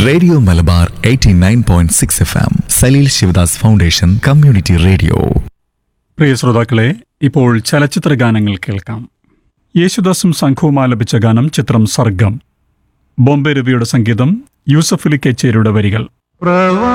Radio Malabar 89.6 FM, Saleel Sivadas foundation community radio. പ്രിയ ശ്രോതാക്കളെ, ഇപ്പോൾ ചലച്ചിത്ര ഗാനങ്ങൾ കേൾക്കാം. യേശുദാസും സംഘവും ആലപിച്ച ഗാനം ചിത്രം സർഗം. ബോംബെ രവിയുടെ സംഗീതം, യൂസഫ് അലി കേച്ചേരിയുടെ വരികൾ.